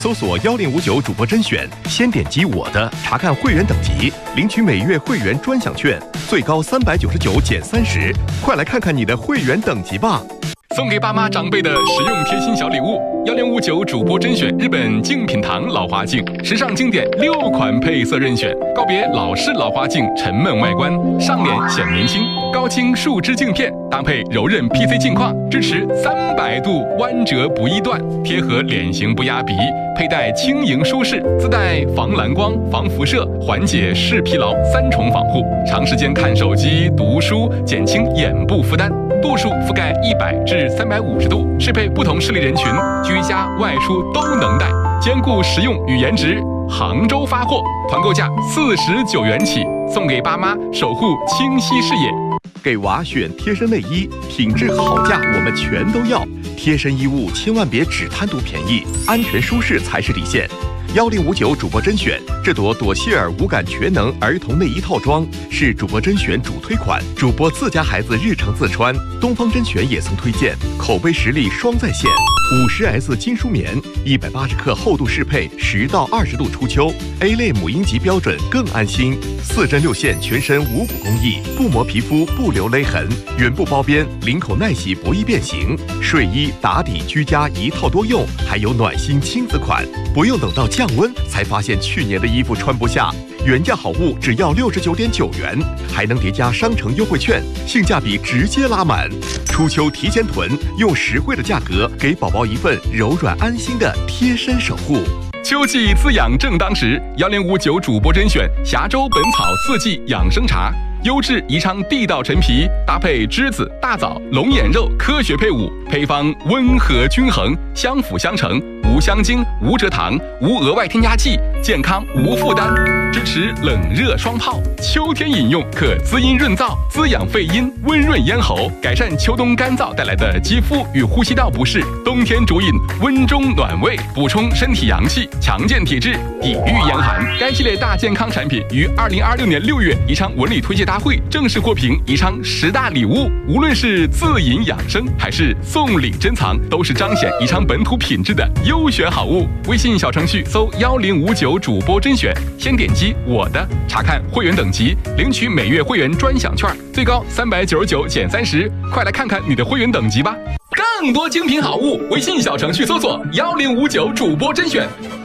搜索1059主播甄选，先点击我的，查看会员等级，领取每月会员专享券，最高399减30，快来看看你的会员等级吧！ 送给爸妈长辈的实用贴心小礼物，1059主播甄选日本精品堂老花镜，时尚经典6款配色任选，告别老式老花镜沉闷外观，上脸显年轻。高清树脂镜片搭配柔韧 PC 镜框，支持300度弯折不易断，贴合脸型不压鼻，佩戴轻盈舒适，自带防蓝光、防辐射、缓解视疲劳3重防护，长时间看手机、读书，减轻眼部负担。度数覆盖100至350度，适配不同视力人群，居家外出都能戴，兼顾实用与颜值。杭州发货，团购价49元起，送给爸妈，守护清晰视野。 给娃选贴身内衣，品质好价我们全都要。贴身衣物千万别只贪图便宜，安全舒适才是底线。1059主播甄选，这朵朵希尔无感全能儿童内衣套装是主播甄选主推款，主播自家孩子日常自穿。东方甄选也曾推荐，口碑实力双在线。50S 金舒棉，180克厚度适配，10到20度初秋 ，A 类母婴级标准更安心。4针6线全身无骨工艺，不磨皮肤，不留勒痕，原布包边，领口耐洗，不易变形。睡衣、打底、居家一套多用，还有暖心亲子款，不用等到降温才发现去年的衣服穿不下。原价好物只要69.9元，还能叠加商城优惠券，性价比直接拉满。初秋提前囤，用实惠的价格给宝宝一份柔软安心的贴身守护。 秋季滋养正当时，1059主播甄选峡州本草4季养生茶，优质宜昌地道陈皮，搭配栀子、大枣、龙眼肉，科学配伍，配方温和均衡，相辅相成，无香精、无蔗糖、无额外添加剂，健康无负担，支持冷热双泡。秋天饮用可滋阴润燥，滋养肺阴，温润咽喉，改善秋冬干燥带来的肌肤与呼吸道不适。冬天主饮温中暖胃，补充身体阳气，强健体质，抵御严寒。该系列大健康产品于2026年6月宜昌文旅推介大会正式获评宜昌10大礼物，无论是自饮养生还是送礼珍藏，都是彰显宜昌本土品质的优选好物。微信小程序搜1059主播甄选，先点击我的，查看会员等级，领取每月会员专享券，最高399减30，快来看看你的会员等级吧。更多精品好物，微信小程序搜索1059主播甄选。